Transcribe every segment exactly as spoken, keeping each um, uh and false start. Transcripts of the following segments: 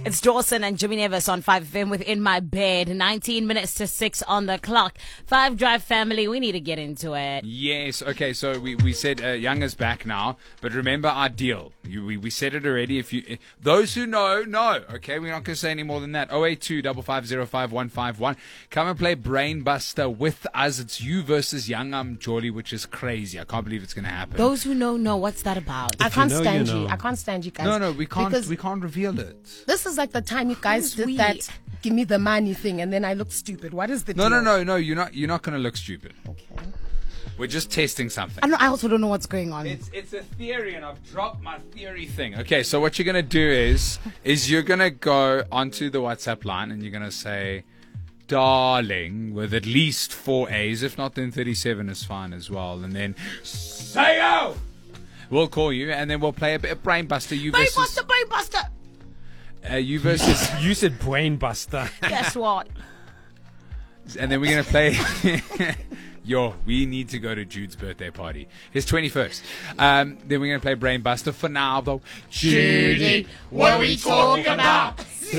It's Dawson and Jimmy Nevis on five F M with In My Bed. nineteen minutes to six on the clock. Five Drive family, we need to get into it. Yes, okay, so we, we said uh, Young is back now, but remember our deal. You, we, we said it already. If you, those who know, know, okay? We're not going to say any more than that. oh eight two, five five zero five one five one. Come and play Brain Buster with us. It's you versus Young um, Jolly, which is crazy. I can't believe it's going to happen. Those who know, know. What's that about? I can't you know, stand you you. know. I can't stand you guys. No, no, we can't, Because we can't reveal it. This is like the time you guys Who's did we? that give me the money thing and then I looked stupid. What is the No, deal? no, no, no, you're not, you're not going to look stupid. Okay. We're just testing something. I, don't, I also don't know what's going on. It's it's a theory, and I've dropped my theory thing. Okay, so what you're gonna do is is you're gonna go onto the WhatsApp line and you're gonna say, "Darling," with at least four A's. If not, then thirty-seven is fine as well. And then say oh. We'll call you, and then we'll play a bit of Brain Buster. You Brain versus Buster, Brain Buster! uh, you versus, You said brain buster. Guess what? and then we're gonna play. Yo, we need to go to Jude's birthday party. His twenty-first. Um, then we're going to play Brain Buster. For now, though, Judy, what are we talking about?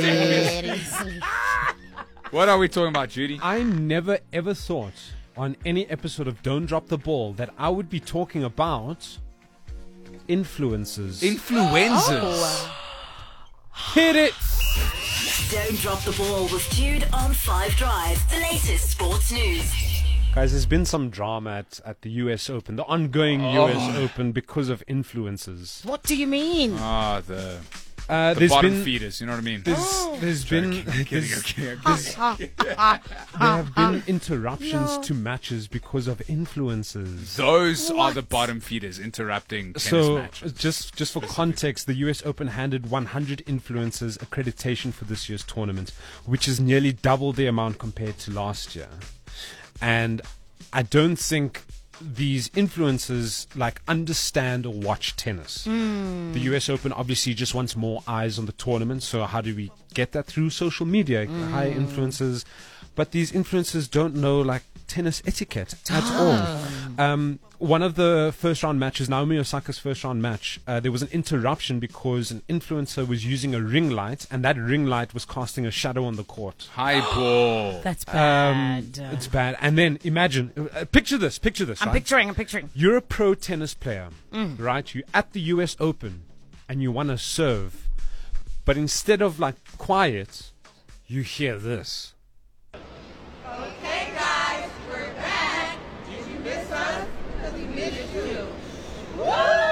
What are we talking about, Judy? I never ever thought on any episode of Don't Drop the Ball that I would be talking about influencers. Influenzas. Hit it! Don't drop the ball with Jude on five Drive. The latest sports news. Guys, there's been some drama at, at the U S Open, the ongoing U S Open, because of influencers. What do you mean? Ah, the, Uh, the there's bottom been, feeders, you know what I mean? There's, there's been there's- Okay, okay. there have been interruptions to matches because of influencers. Those are the bottom feeders interrupting tennis So, matches. just just for context, the U S Open handed one hundred influencers accreditation for this year's tournament, which is nearly double the amount compared to last year. And I don't think these influencers like understand or watch tennis. Mm. The U S Open obviously just wants more eyes on the tournament. So how do we get that? Through social media, mm. high influencers. But these influencers don't know like tennis etiquette at all. Um, one of the first round matches, Naomi Osaka's first round match, uh, there was an interruption because an influencer was using a ring light, and that ring light was casting a shadow on the court. High ball. That's Um, bad. it's bad. And then imagine, uh, picture this, picture this. I'm right? picturing, I'm picturing. You're a pro tennis player, right? You're at the U S Open and you want to serve, but instead of like quiet, you hear this. Okay, guys, we're back. Did you miss us? Because we missed you. Woo!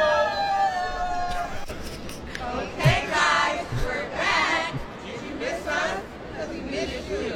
Okay, guys, we're back. Did you miss us? Because we missed you.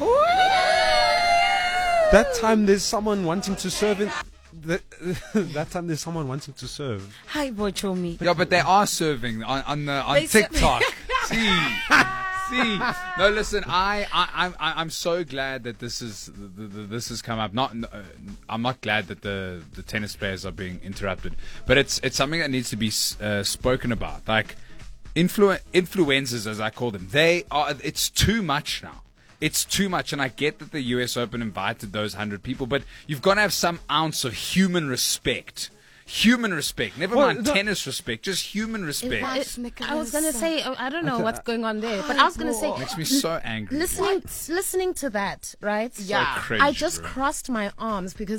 That time there's someone wanting to serve in. That, that time there's someone wanting to serve. Hi, Bochomi. Yeah, but they are serving on, on the on They serve- TikTok. See, see. No, listen. I, I, I'm, I- I'm so glad that this is the, the, this has come up. Not, uh, I'm not glad that the, the tennis players are being interrupted, but it's it's something that needs to be uh, spoken about. Like influ influencers, as I call them, they are. It's too much now. It's too much, and I get that the U S Open invited those hundred people, but you've got to have some ounce of human respect. Human respect. Never Well, mind no- tennis respect, just human respect. I was gonna say uh, I don't know what's going on there, but I was gonna say Makes me so angry. listening listening to that, right? Yeah. So cringe, I just bro. crossed my arms because